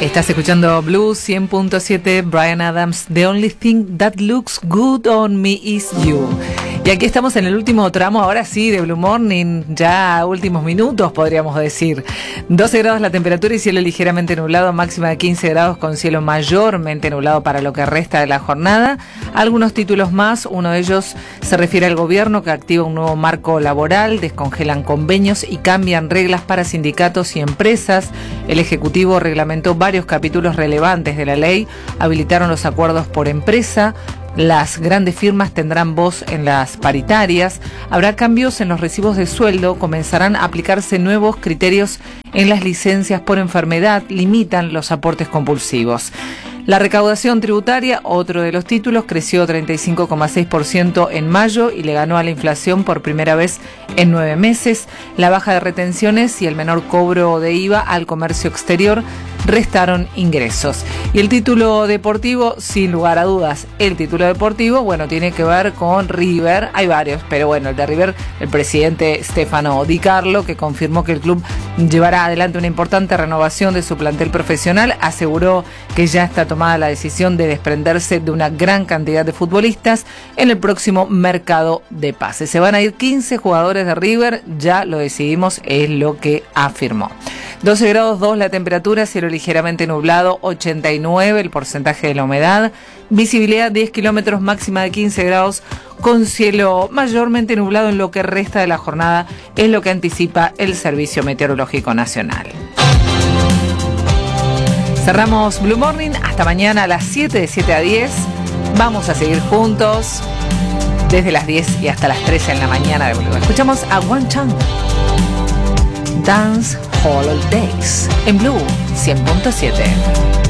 Estás escuchando Blue 100.7, Bryan Adams, The Only Thing That Looks Good On Me Is You. Y aquí estamos en el último tramo, ahora sí, de Blue Morning, ya últimos minutos podríamos decir. 12 grados la temperatura y cielo ligeramente nublado, máxima de 15 grados con cielo mayormente nublado para lo que resta de la jornada. Algunos títulos más, uno de ellos se refiere al gobierno que activa un nuevo marco laboral, descongelan convenios y cambian reglas para sindicatos y empresas. El Ejecutivo reglamentó varios capítulos relevantes de la ley, habilitaron los acuerdos por empresa. Las grandes firmas tendrán voz en las paritarias, habrá cambios en los recibos de sueldo, comenzarán a aplicarse nuevos criterios en las licencias por enfermedad, limitan los aportes compulsivos. La recaudación tributaria, otro de los títulos, creció 35,6% en mayo y le ganó a la inflación por primera vez en 9 meses. La baja de retenciones y el menor cobro de IVA al comercio exterior restaron ingresos. Y el título deportivo, sin lugar a dudas, el título deportivo, bueno, tiene que ver con River. Hay varios, pero bueno, el de River, el presidente Stefano Di Carlo, que confirmó que el club llevará adelante una importante renovación de su plantel profesional, aseguró que ya está tomada la decisión de desprenderse de una gran cantidad de futbolistas en el próximo mercado de pases. Se van a ir 15 jugadores de River, ya lo decidimos, es lo que afirmó. 12 grados 2 la temperatura, cielo ligeramente nublado, 89 el porcentaje de la humedad, visibilidad 10 kilómetros, máxima de 15 grados, con cielo mayormente nublado en lo que resta de la jornada, es lo que anticipa el Servicio Meteorológico Nacional. Cerramos Blue Morning, hasta mañana a las 7, de 7 a 10, vamos a seguir juntos desde las 10 y hasta las 13 en la mañana de Blue. Escuchamos a One Chang, Dance Holidays en Blue 100.7.